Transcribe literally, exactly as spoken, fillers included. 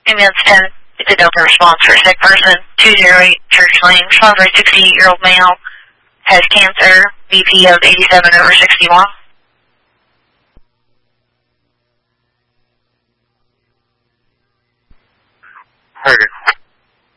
Ambulance ten, it's a Delta response for a sick person, two oh eight Church Lane, response for a sixty-eight-year-old male, has cancer, B P of eighty-seven over sixty-one. Target